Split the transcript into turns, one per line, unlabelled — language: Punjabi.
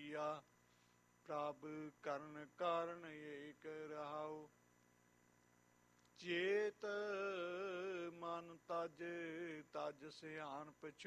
ਕੀਆ। ਪ੍ਰਭ ਕਰਨ ਕਾਰਨ ਏਕ ਰਹਾਉ। ਚੇਤ ਮਨ ਤਜ ਤਜ ਸਿਆਣਪ